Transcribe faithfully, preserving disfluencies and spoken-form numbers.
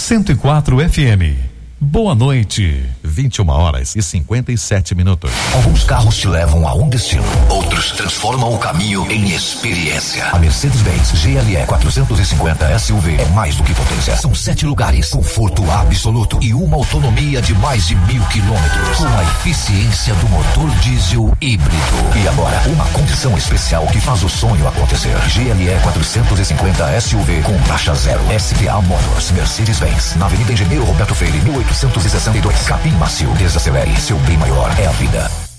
cento e quatro F M. Boa noite. vinte e uma horas e cinquenta e sete minutos. Alguns carros te levam a um destino, outros transformam o caminho em experiência. A Mercedes-Benz G L E quatrocentos e cinquenta S U V é mais do que potência. São sete lugares, conforto absoluto e uma autonomia de mais de mil quilômetros, com a eficiência do motor diesel híbrido. E agora, uma condição especial que faz o sonho acontecer. G L E quatrocentos e cinquenta S U V com taxa zero. S P A Motors Mercedes-Benz, na Avenida Engenheiro Roberto Freire, mil oitocentos e sessenta e dois. Capim macio, desacelere, seu bem maior é a vida.